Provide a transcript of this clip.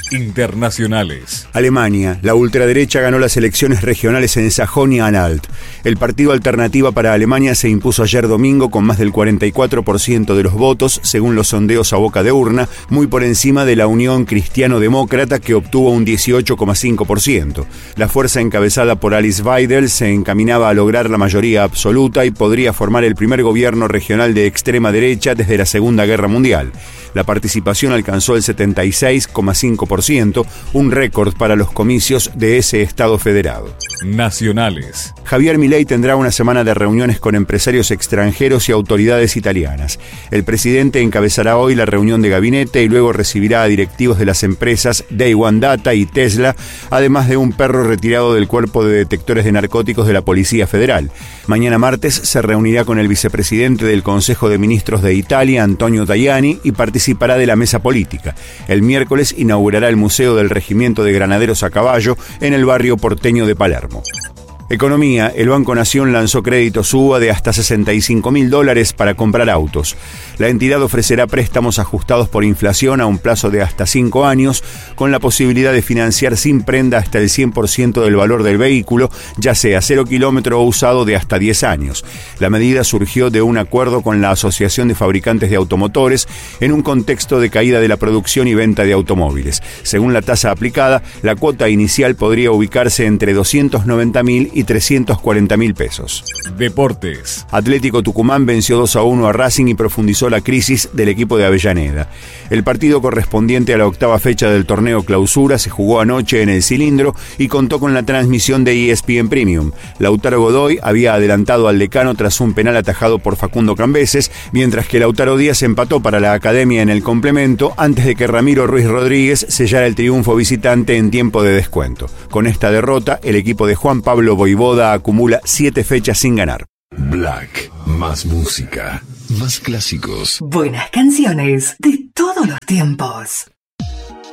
Internacionales. Alemania. La ultraderecha ganó las elecciones regionales en Sajonia-Anhalt. El partido Alternativa para Alemania se impuso ayer domingo con más del 44% de los votos, según los sondeos a boca de urna, muy por encima de la Unión Cristiano-Demócrata, que obtuvo un 18,5%. La fuerza encabezada por Alice Weidel se encaminaba a lograr la mayoría absoluta y podría formar el primer gobierno regional de extrema derecha desde la Segunda Guerra Mundial. La participación alcanzó el 76,5%, un récord para los comicios de ese Estado federado. Nacionales. Javier Milei tendrá una semana de reuniones con empresarios extranjeros y autoridades italianas. El presidente encabezará hoy la reunión de gabinete y luego recibirá a directivos de las empresas Day One Data y Tesla, además de un perro retirado del cuerpo de detectores de narcóticos de la Policía Federal. Mañana martes se reunirá con el vicepresidente del Consejo de Ministros de Italia, Antonio Tajani, y participará de la mesa política. El miércoles inaugurará el Museo del Regimiento de Granaderos a Caballo en el barrio porteño de Palermo. Economía. El Banco Nación lanzó créditos UBA de hasta $65.000 para comprar autos. La entidad ofrecerá préstamos ajustados por inflación a un plazo de hasta 5 años, con la posibilidad de financiar sin prenda hasta el 100% del valor del vehículo, ya sea 0 kilómetro o usado de hasta 10 años. La medida surgió de un acuerdo con la Asociación de Fabricantes de Automotores en un contexto de caída de la producción y venta de automóviles. Según la tasa aplicada, la cuota inicial podría ubicarse entre 290.000 y 340.000 pesos. Deportes. Atlético Tucumán venció 2-1 a Racing y profundizó la crisis del equipo de Avellaneda. El partido correspondiente a la octava fecha del torneo Clausura se jugó anoche en el Cilindro y contó con la transmisión de ESPN Premium. Lautaro Godoy había adelantado al Decano tras un penal atajado por Facundo Cambeses, mientras que Lautaro Díaz empató para la Academia en el complemento antes de que Ramiro Ruiz Rodríguez sellara el triunfo visitante en tiempo de descuento. Con esta derrota, el equipo de Juan Pablo Voivoda acumula 7 fechas sin ganar. Black, más música, más clásicos. Buenas canciones de todos los tiempos.